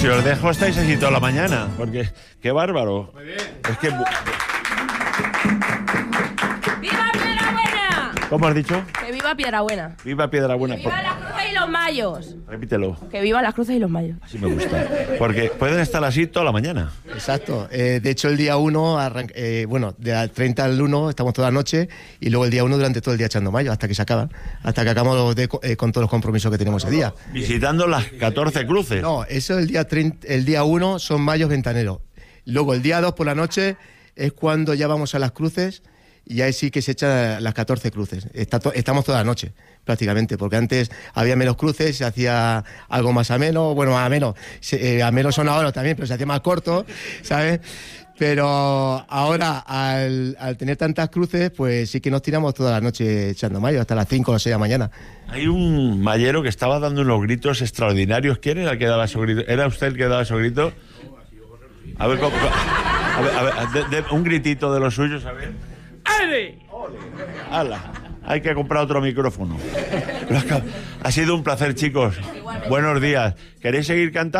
si os dejo estáis así toda la mañana, porque qué bárbaro. Muy bien. Es que... ¡Viva Piedrabuena! ¿Cómo has dicho? Que viva Piedrabuena. Viva Piedrabuena. Que viva las cruces y los mayos. Repítelo. Que viva las cruces y los mayos. Así me gusta. Porque pueden estar así toda la mañana. Exacto. De hecho, el día 1, del 30 al 1 estamos toda la noche y luego el día 1 durante todo el día echando mayo hasta que se acaba. Hasta que acabamos con todos los compromisos que tenemos ese día. Visitando las 14 cruces. No, eso el día 1 son mayos ventaneros. Luego el día 2 por la noche es cuando ya vamos a las cruces y ahí sí que se echan las 14 cruces. Estamos toda la noche, prácticamente, porque antes había menos cruces, se hacía algo más ameno, bueno, ameno son ahora también, pero se hacía más corto, ¿sabes? Pero ahora, al tener tantas cruces, pues sí que nos tiramos toda la noche echando mayo, hasta las 5 o 6 de la mañana. Hay un mayero que estaba dando unos gritos extraordinarios. ¿Quién era el que daba esos gritos? ¿Era usted el que daba esos gritos? A ver, un gritito de los suyos, a ver. ¡Ale! ¡Hala! Hay que comprar otro micrófono. Ha sido un placer, chicos. Buenos días. ¿Queréis seguir cantando?